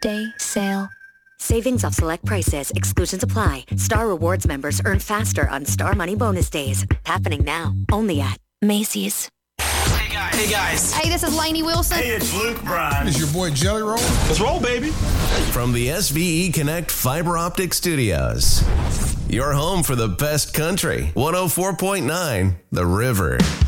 Day sale. Savings off select prices. Exclusions apply. Star Rewards members earn faster on Star Money Bonus Days. Happening now. Only at Macy's. Hey guys. Hey, this is Lainey Wilson. Hey, it's Luke Bryan. It's your boy Jelly Roll. Let's roll, baby. From the SVE Connect Fiber Optic Studios. Your home for the best country. 104.9 The River.